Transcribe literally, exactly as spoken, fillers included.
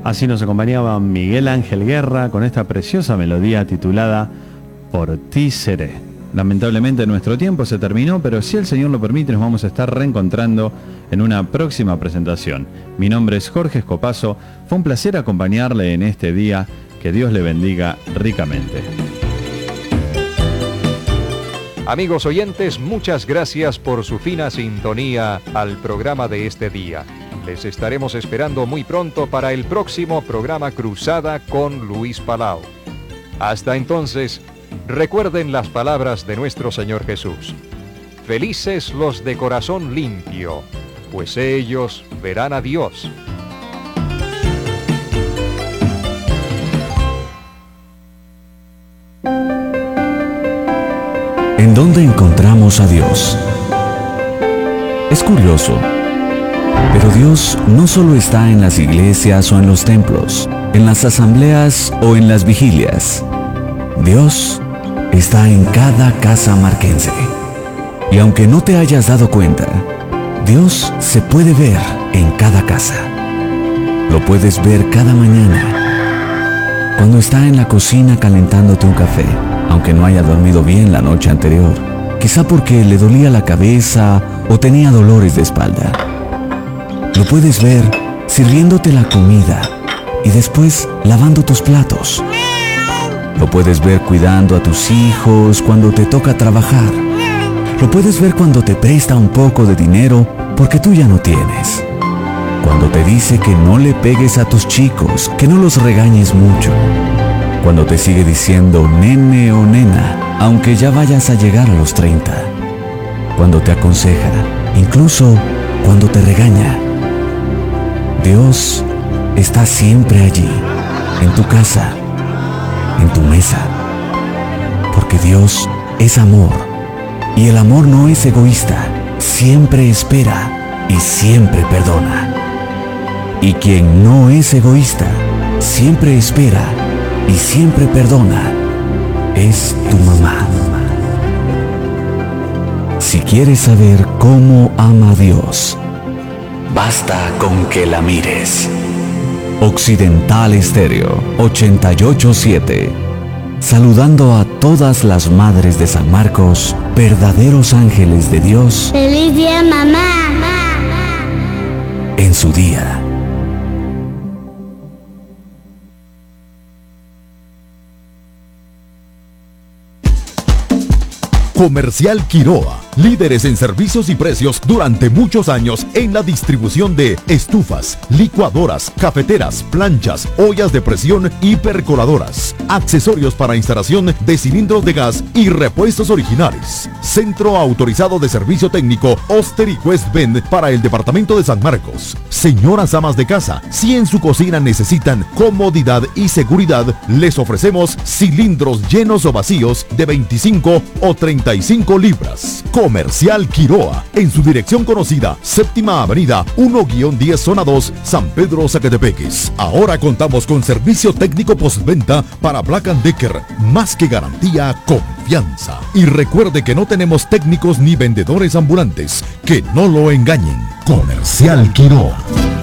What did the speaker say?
Así nos acompañaba Miguel Ángel Guerra con esta preciosa melodía titulada Por ti seré. Lamentablemente nuestro tiempo se terminó, pero si el Señor lo permite nos vamos a estar reencontrando en una próxima presentación. Mi nombre es Jorge Escopazo, fue un placer acompañarle en este día, que Dios le bendiga ricamente. Amigos oyentes, muchas gracias por su fina sintonía al programa de este día. Les estaremos esperando muy pronto para el próximo programa Cruzada con Luis Palau. Hasta entonces, recuerden las palabras de nuestro Señor Jesús. Felices los de corazón limpio, pues ellos verán a Dios. ¿En dónde encontramos a Dios? Es curioso, pero Dios no solo está en las iglesias o en los templos, en las asambleas o en las vigilias. Dios está en cada casa marquense. Y aunque no te hayas dado cuenta, Dios se puede ver en cada casa. Lo puedes ver cada mañana, cuando está en la cocina calentándote un café, aunque no haya dormido bien la noche anterior, quizá porque le dolía la cabeza o tenía dolores de espalda. Lo puedes ver sirviéndote la comida y después lavando tus platos. Lo puedes ver cuidando a tus hijos cuando te toca trabajar. Lo puedes ver cuando te presta un poco de dinero porque tú ya no tienes. Cuando te dice que no le pegues a tus chicos, que no los regañes mucho. Cuando te sigue diciendo nene o nena, aunque ya vayas a llegar a los treinta. Cuando te aconseja, incluso cuando te regaña. Dios está siempre allí, en tu casa, en tu mesa. Porque Dios es amor. Y el amor no es egoísta. Siempre espera y siempre perdona. Y quien no es egoísta, siempre espera y siempre perdona, es tu mamá. Si quieres saber cómo ama a Dios, basta con que la mires. Occidental Estéreo ochenta y ocho siete. Saludando a todas las madres de San Marcos, verdaderos ángeles de Dios. ¡Feliz día, mamá! En su día. Comercial Quiroa, líderes en servicios y precios durante muchos años en la distribución de estufas, licuadoras, cafeteras, planchas, ollas de presión y percoladoras, accesorios para instalación de cilindros de gas y repuestos originales. Centro autorizado de servicio técnico Oster y West Bend para el departamento de San Marcos. Señoras amas de casa, si en su cocina necesitan comodidad y seguridad, les ofrecemos cilindros llenos o vacíos de veinticinco o treinta y cinco libras. Comercial Quiroa, en su dirección conocida, Séptima Avenida uno guión diez Zona dos, San Pedro, Zacatepeques. Ahora contamos con servicio técnico postventa para Black and Decker, más que garantía, confianza. Y recuerde que no tenemos técnicos ni vendedores ambulantes, que no lo engañen. Comercial Quiroa.